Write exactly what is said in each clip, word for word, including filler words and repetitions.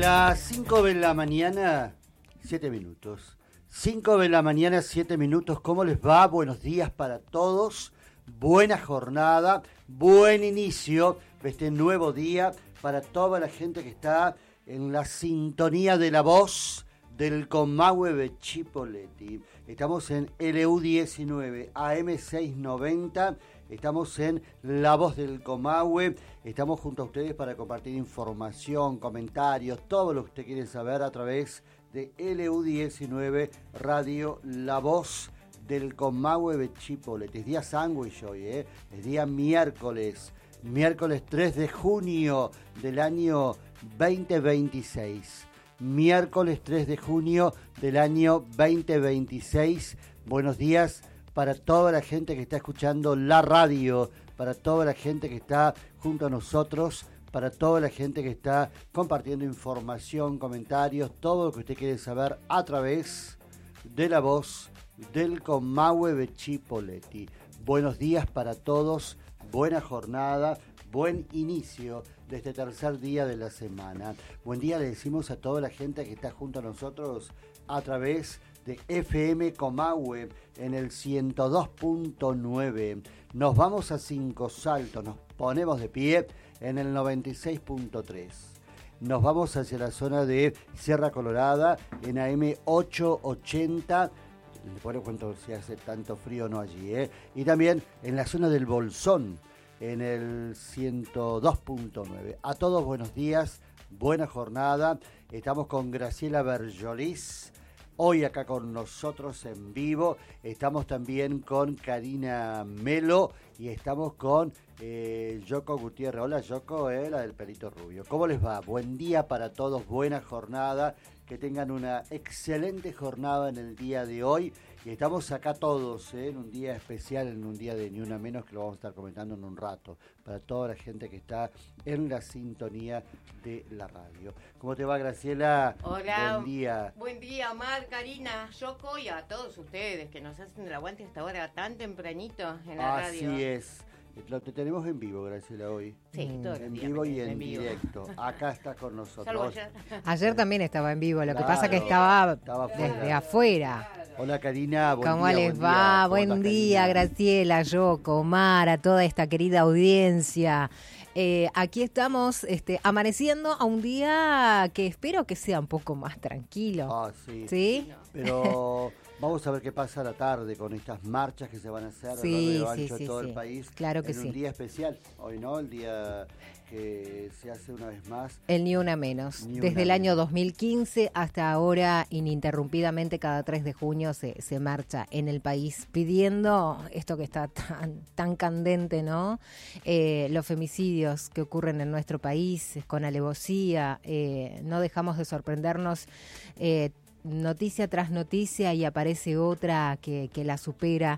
Las cinco de la mañana, siete minutos. cinco de la mañana, siete minutos. ¿Cómo les va? Buenos días para todos. Buena jornada, buen inicio de este nuevo día para toda la gente que está en la sintonía de la voz del Comahue de Chipoleti. Estamos en L U diecinueve, A M seiscientos noventa. Estamos en La Voz del Comahue, estamos junto a ustedes para compartir información, comentarios, todo lo que usted quiere saber a través de L U diecinueve Radio La Voz del Comahue de Chipoleti. Es día sándwich hoy, ¿eh? Es día miércoles, miércoles tres de junio del año veinte veintiséis. Miércoles tres de junio del año veinte veintiséis. Buenos días para toda la gente que está escuchando la radio, para toda la gente que está junto a nosotros, para toda la gente que está compartiendo información, comentarios, todo lo que usted quiere saber a través de la voz del Comahue de Chipoleti. Buenos días para todos, buena jornada, buen inicio de este tercer día de la semana. Buen día le decimos a toda la gente que está junto a nosotros a través de F M Comahue en el ciento dos punto nueve. Nos vamos a Cinco Saltos, nos ponemos de pie en el noventa y seis punto tres. Nos vamos hacia la zona de Sierra Colorada en A M ochocientos ochenta. Después les cuento si hace tanto frío o no allí, ¿eh? Y también en la zona del Bolsón en el ciento dos punto nueve. A todos buenos días, buena jornada. Estamos con Graciela Berjolis hoy acá con nosotros en vivo. Estamos también con Karina Melo y estamos con eh, Yoko Gutiérrez. Hola Yoko, eh, la del pelito rubio. ¿Cómo les va? Buen día para todos, buena jornada. Que tengan una excelente jornada en el día de hoy. Y estamos acá todos, ¿eh? En un día especial, en un día de Ni Una Menos, que lo vamos a estar comentando en un rato, para toda la gente que está en la sintonía de la radio. ¿Cómo te va, Graciela? Hola. Buen día. Buen día, Omar, Karina, Yoko y a todos ustedes que nos hacen el aguante hasta ahora tan tempranito en la Así radio. Así es. Lo te tenemos en vivo, Graciela, hoy. Sí, todo En vivo y en, en vivo. Directo. Acá está con nosotros. Salvo ayer. Ayer también estaba en vivo, lo claro, que pasa que estaba, estaba desde afuera. Hola Karina, buen ¿Cómo día, les buen va? día. Buen Hola, día, Karina. Graciela, Yoko, Omar, a toda esta querida audiencia. Eh, aquí estamos este, amaneciendo a un día que espero que sea un poco más tranquilo. Ah, sí. ¿Sí? Pero vamos a ver qué pasa a la tarde con estas marchas que se van a hacer sí, a lo sí, ancho sí, de todo sí. el país. Claro que en sí. un día especial, hoy no, el día que se hace una vez más. El Ni Una Menos. Ni Desde una el año menos. dos mil quince hasta ahora, ininterrumpidamente, cada tres de junio se, se marcha en el país pidiendo esto que está tan, tan candente, ¿no? Eh, los femicidios que ocurren en nuestro país con alevosía. Eh, no dejamos de sorprendernos eh, noticia tras noticia y aparece otra que, que la supera.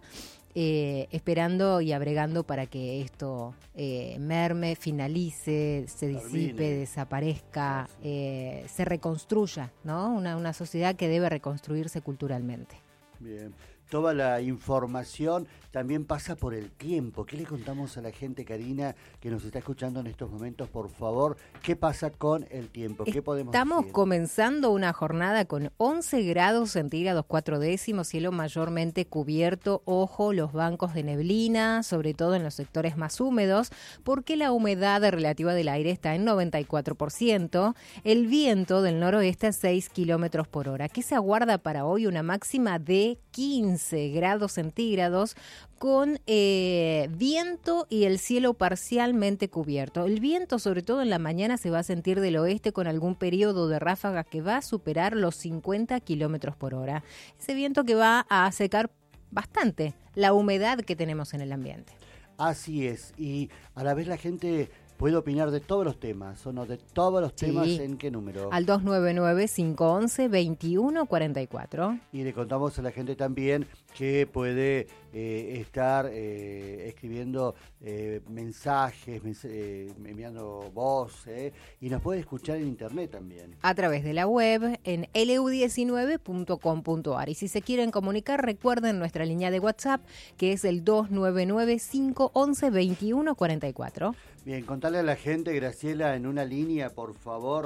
Eh, esperando y abregando para que esto eh, merme, finalice, se disipe, Termine. desaparezca, eh, se reconstruya, ¿no? Una, una sociedad que debe reconstruirse culturalmente. Bien. Toda la información también pasa por el tiempo. ¿Qué le contamos a la gente, Karina, que nos está escuchando en estos momentos, por favor? ¿Qué pasa con el tiempo? ¿Qué podemos Estamos decir? comenzando una jornada con once grados centígrados, cuatro décimos, cielo mayormente cubierto. Ojo, los bancos de neblina, sobre todo en los sectores más húmedos, porque la humedad relativa del aire está en noventa y cuatro por ciento. El viento del noroeste a seis kilómetros por hora. ¿Qué se aguarda para hoy? Una máxima de quince grados centígrados con eh, viento y el cielo parcialmente cubierto. El viento, sobre todo en la mañana, se va a sentir del oeste con algún periodo de ráfagas que va a superar los cincuenta kilómetros por hora. Ese viento que va a secar bastante la humedad que tenemos en el ambiente. Así es, y a la vez la gente puede opinar de todos los temas, ¿o no? De todos los Sí. temas, ¿en qué número? Al dos nueve nueve, cinco once, veintiuno cuarenta y cuatro. Y le contamos a la gente también que puede eh, estar eh, escribiendo eh, mensajes, mens eh, enviando voz, eh, y nos puede escuchar en internet también. A través de la web en L U diecinueve punto com punto a r. Y si se quieren comunicar, recuerden nuestra línea de WhatsApp, que es el dos nueve nueve, cinco once, veintiuno cuarenta y cuatro. Bien, contale a la gente, Graciela, en una línea, por favor,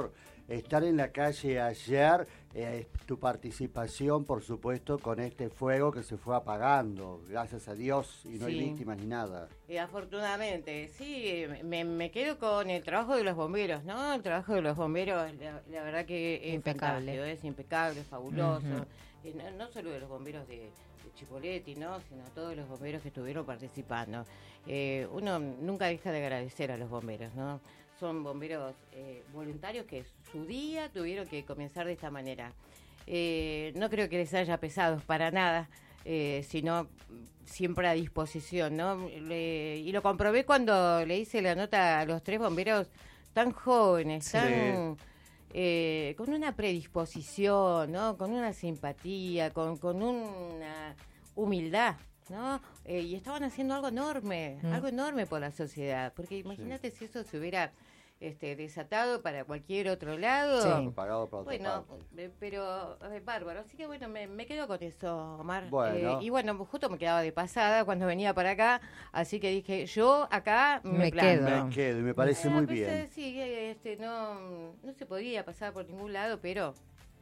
estar en la calle ayer, eh, tu participación, por supuesto, con este fuego que se fue apagando, gracias a Dios, y no Sí. hay víctimas ni nada. Y afortunadamente, sí, me, me quedo con el trabajo de los bomberos, ¿no? El trabajo de los bomberos, la, la verdad que es Impecable. fantástico, es impecable, es fabuloso. Ujú. Eh, no, no solo de los bomberos de, de Chipoleti, ¿no? Sino todos los bomberos que estuvieron participando. Eh, uno nunca deja de agradecer a los bomberos, ¿no? Son bomberos eh, voluntarios que su día tuvieron que comenzar de esta manera. Eh, no creo que les haya pesado para nada, eh, sino siempre a disposición, ¿no? Le- y lo comprobé cuando le hice la nota a los tres bomberos tan jóvenes, Sí. tan eh, con una predisposición, ¿no? Con una simpatía, con, con una humildad, ¿no? Eh, y estaban haciendo algo enorme, Mm. algo enorme por la sociedad, porque imagínate si eso se hubiera este, desatado para cualquier otro lado. Sí. Apagado por otra Bueno, parte. eh, pero eh, bárbaro. Así que bueno, me, me quedo con eso, Omar. Bueno. Eh, y bueno, justo me quedaba de pasada cuando venía para acá, así que dije, yo acá me, Me planto. quedo. Me quedo y me parece Ah, muy pues, bien. eh, sí, eh, este, no, no se podía pasar por ningún lado, pero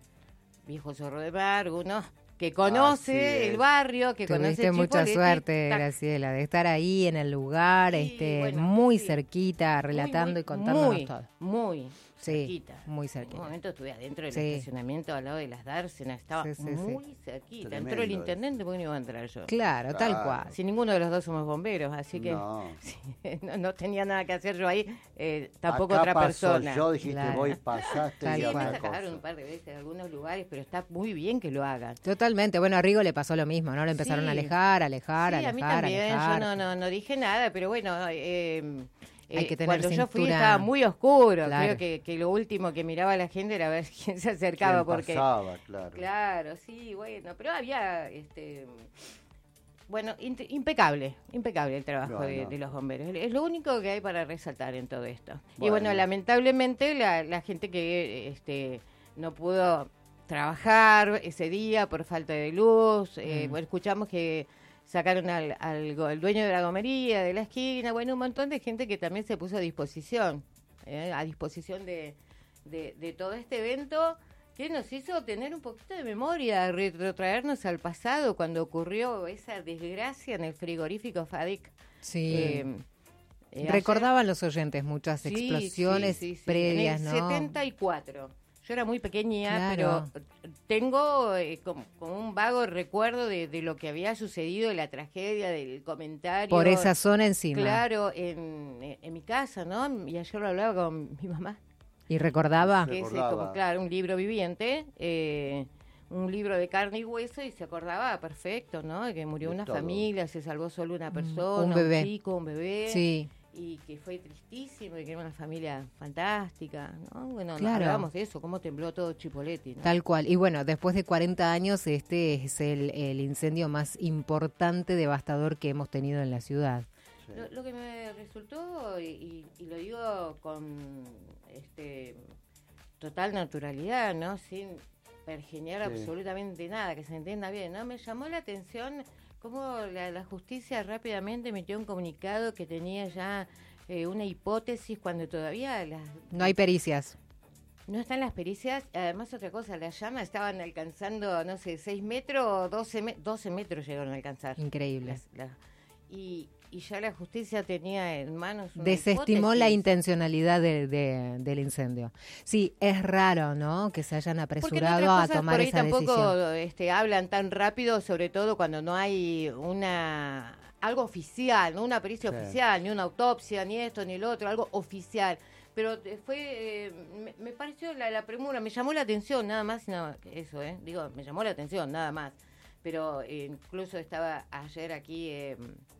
viejo zorro de mar, uno que conoce es. el barrio, que conoce Tuviste mucha Chipoleti, suerte, tac, Graciela, de estar ahí en el lugar, Sí, este, bueno, muy sí. cerquita, relatando muy, y contándonos muy, todo. Muy Sí, cerquita. muy En cerquita. un momento estuve adentro del Sí. estacionamiento al lado de las dársenas, estaba Sí, sí, sí. muy cerquita. Tremendo Entró el eso. intendente porque no iba a entrar yo. Claro, tal Claro. cual. Si ninguno de los dos somos bomberos, así que No. sí, no, no tenía nada que hacer yo ahí, eh, tampoco Acá otra paso persona. Yo dijiste, Claro. voy, pasaste Tal y Sí, me cual. otra sacaron cosa. un par de veces en algunos lugares, pero está muy bien que lo hagan. Totalmente. Bueno, a Rigo le pasó lo mismo, ¿no? Le empezaron Sí. a alejar, alejar, Sí, alejar, a mí también, alejar. yo no, no, no dije nada, pero bueno, eh, Hay eh, que tener cuando yo fui cintura- estaba muy oscuro, Claro. creo que, que lo último que miraba la gente era ver quién se acercaba, ¿Quién porque pasaba? Claro. claro, sí, bueno, pero había, este, bueno, int- impecable, impecable el trabajo de, Bueno. de los bomberos, es lo único que hay para resaltar en todo esto. Y Bueno. bueno, lamentablemente la, la gente que, este, no pudo trabajar ese día por falta de luz, eh, Mm. bueno, escuchamos que sacaron al, al, go- al dueño de la gomería, de la esquina, bueno, un montón de gente que también se puso a disposición, eh, a disposición de, de, de todo este evento que nos hizo tener un poquito de memoria, retrotraernos al pasado cuando ocurrió esa desgracia en el frigorífico Fadic. Sí. Eh, eh, Recordaban los oyentes muchas Sí, explosiones sí, sí, sí. previas, en el ¿no? setenta y cuatro. Yo era muy pequeña, Claro. pero tengo eh, como, como un vago recuerdo de, de lo que había sucedido, de la tragedia, del comentario. Por esa zona encima. Claro, en, en mi casa, ¿no? Y ayer lo hablaba con mi mamá, Y recordaba. Sí. que es eh, Recordaba. como, claro, un libro viviente, eh, un libro de carne y hueso, y se acordaba perfecto, ¿no? Que murió De una todo. familia, se salvó solo una persona, un bebé. chico, un bebé. Sí. Y que fue tristísimo y que era una familia fantástica, ¿no? Bueno, no, Claro. hablábamos de eso, cómo tembló todo Chipoleti, ¿no? Tal cual. Y bueno, después de cuarenta años, este es el, el incendio más importante, devastador que hemos tenido en la ciudad. Sí. Lo, lo que me resultó, y, y- y lo digo con este total naturalidad, ¿no? Sin pergeñar Sí. absolutamente nada, que se entienda bien, ¿no? Me llamó la atención cómo la, la justicia rápidamente emitió un comunicado que tenía ya eh, una hipótesis cuando todavía las No hay pericias. no están las pericias. Además, otra cosa, las llamas estaban alcanzando, no sé, seis metros, doce, me- doce metros llegaron a alcanzar. Increíble. Las- la- y, y ya la justicia tenía en manos una Desestimó la hipótesis. intencionalidad de- de- del incendio. Sí, es raro, ¿no? Que se hayan Porque en apresurado otras a cosas tomar por ahí esa tampoco decisión. este, hablan tan rápido, sobre todo cuando no hay una algo oficial, no una pericia Sí. oficial, ni una autopsia, ni esto, ni el otro, algo oficial. Pero eh, fue, eh, me, me pareció la, la premura, me llamó la atención, nada más y nada más que eso, ¿eh? Digo, me llamó la atención, nada más. Pero eh, incluso estaba ayer aquí eh,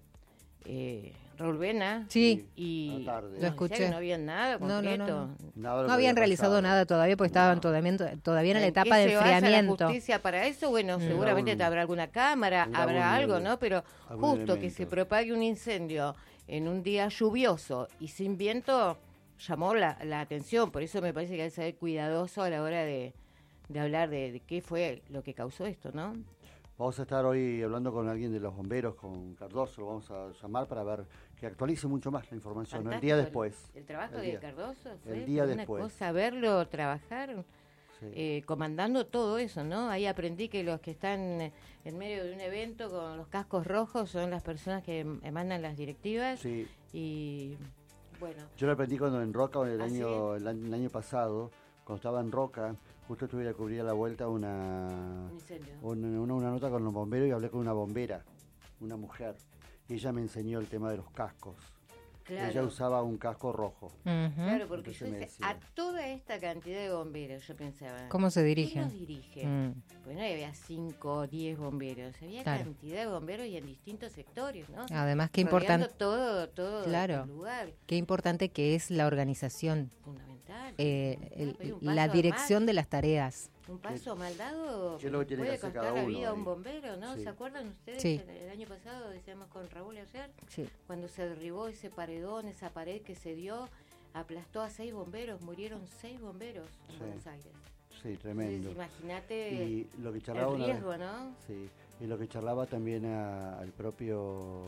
eh, Raúl Vena. Sí, Y a la tarde. nos Lo decía escuché. que no había nada No, no, concreto. no, no. Nada de lo no que habían había realizado pasado. nada todavía porque estaban No. todavía, todavía en la ¿En etapa qué de se basa enfriamiento. la justicia para eso? Bueno, Mm. seguramente Habrá un- habrá alguna cámara, habrá habrá algún- algo, ¿no? Pero algún justo que elemento. se propague un incendio en un día lluvioso y sin viento llamó la, la atención. Por eso me parece que hay que ser cuidadoso a la hora de, de hablar de, de qué fue lo que causó esto, ¿no? Vamos a estar hoy hablando con alguien de los bomberos, con Cardoso, lo vamos a llamar para ver que actualice mucho más la información, ¿no? El día después. El, el trabajo el de día. Cardoso fue el día una después. cosa, verlo trabajar, Sí. eh, comandando todo eso, ¿no? Ahí aprendí que los que están en medio de un evento con los cascos rojos son las personas que emanan las directivas. Sí. Y bueno. Yo lo aprendí cuando en Roca, el, ¿Ah, año, sí? el, año, el año pasado, cuando estaba en Roca, justo estuve a cubrir a la vuelta una, Un incendio. una, una, una nota con los bomberos y hablé con una bombera, una mujer, y ella me enseñó el tema de los cascos. Claro. Ella usaba un casco rojo. Ujú. Claro, porque Entonces yo me decía, decía. a toda esta cantidad de bomberos, yo pensaba, ¿Cómo se ¿quién dirigen? los dirige? Mm. Pues no había cinco o diez bomberos, había Claro. cantidad de bomberos y en distintos sectores, ¿no? Además, qué Rodeando importante, todo, todo Claro. el lugar, qué importante que es la organización, fundamental. eh, fundamental, el- porque un la paso dirección mal- de las tareas. Un paso mal dado ¿Qué es lo que tiene que puede hacer costar cada la uno vida a un ahí? bombero, ¿no? Sí. ¿Se acuerdan ustedes? Sí. El, el año pasado, decíamos con Raúl ayer, Sí. cuando se derribó ese paredón, esa pared que se dio, aplastó a seis bomberos, murieron seis bomberos en Sí. Buenos Aires. Sí, tremendo. Entonces, imagínate Y lo que charlaba el una vez- riesgo, ¿no? Sí, y lo que charlaba también a- al propio,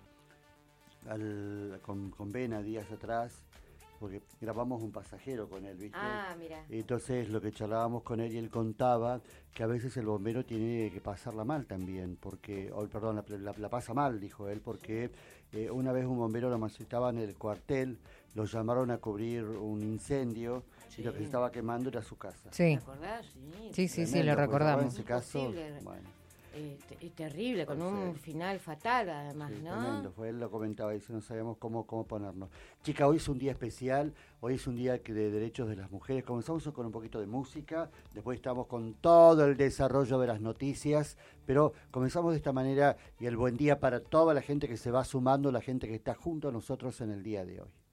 al, con, con Bena días atrás, porque grabamos un pasajero con él, ¿viste? Ah, mira. Entonces lo que charlábamos con él y él contaba que a veces el bombero tiene que pasarla mal también, porque, oh, perdón, la, la- la pasa mal, dijo él, porque eh, una vez un bombero lo necesitaba en el cuartel, lo llamaron a cubrir un incendio Sí. y lo que se estaba quemando era su casa. Sí, ¿Te acordás? Sí. sí, sí, sí, Tremendo, lo porque recordamos. En ese caso, Imposible. bueno. Eh, te- y terrible, con Sí. un final fatal además, Sí, ¿no? tremendo, fue él lo comentaba, dice, no sabíamos cómo, cómo ponernos. Chica, hoy es un día especial, hoy es un día que de derechos de las mujeres. Comenzamos con un poquito de música, después estamos con todo el desarrollo de las noticias, pero comenzamos de esta manera y el buen día para toda la gente que se va sumando, la gente que está junto a nosotros en el día de hoy.